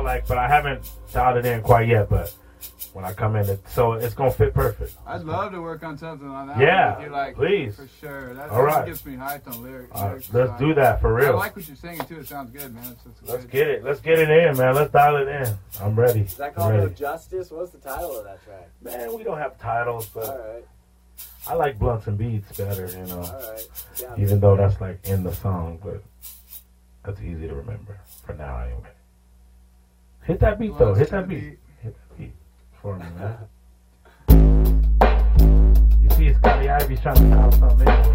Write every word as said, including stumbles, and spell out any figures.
like, but I haven't dialed it in quite yet. But when I come in, it, so it's gonna fit perfect. I'd love to work on something on that. Yeah, you, like, please. For sure. That, All right. that gets me hyped on lyrics. All right, lyrics let's so do that for real. I like what you're singing too. It sounds good, man. It's, it's Let's good. get it. Let's get it in, man. Let's dial it in. I'm ready. Is that called I'm No ready. Justice? What's the title of that track? Man, we don't have titles, but All right. I like blunts and beats better, you know. All right. Yeah, Even though that's like in the song, but that's easy to remember for now anyway. Hit that beat though. Hit that beat. Hit that beat for me, man. You see, Scotty Ivy's trying to dial something in.